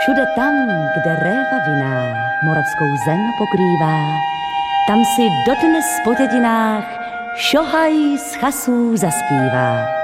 Všude tam, kde réva vinná moravskou zem pokrývá, tam si dodnes po dědinách šohaj z chasů zaspívá.